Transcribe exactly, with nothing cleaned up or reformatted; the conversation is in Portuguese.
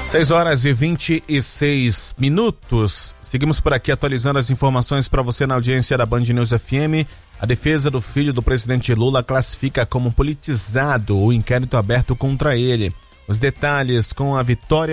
seis horas e vinte e seis minutos. Seguimos por aqui atualizando as informações para você na audiência da Band News F M. A defesa do filho do presidente Lula classifica como politizado o inquérito aberto contra ele. Os detalhes com a Vitória